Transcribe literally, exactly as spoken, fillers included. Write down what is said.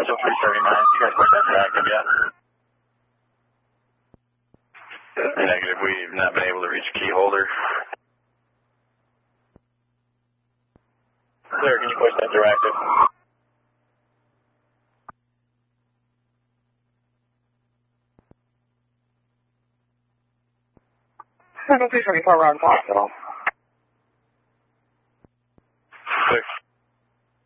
Still three thirty-nine. You guys weren't that active yet? Negative. We've not been able to reach key holder. Clear. Can you push that directive? Central two twenty-four, Round Hospital.